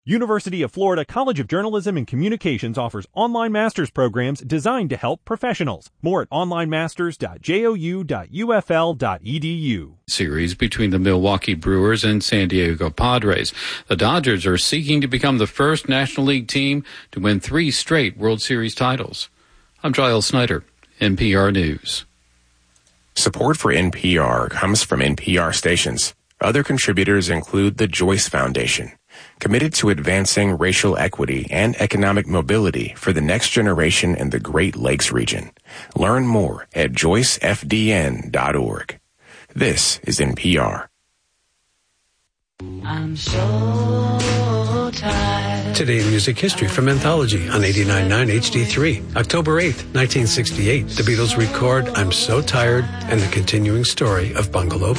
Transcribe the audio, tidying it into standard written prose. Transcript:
University of Florida College of Journalism and Communications offers online master's programs designed to help professionals. More at onlinemasters.jou.ufl.edu. Series between the Milwaukee Brewers and San Diego Padres. The Dodgers are seeking to become the first National League team to win 3 straight World Series titles. I'm Giles Snyder, NPR News. Support for NPR comes from NPR stations. Other contributors include the Joyce Foundation, committed to advancing racial equity and economic mobility for the next generation in the Great Lakes region. Learn more at joycefdn.org. This is NPR. I'm so tired. Today in Music History from Anthology on 89.9 HD3. October 8th, 1968, the Beatles record I'm So Tired and the continuing story of Bungalow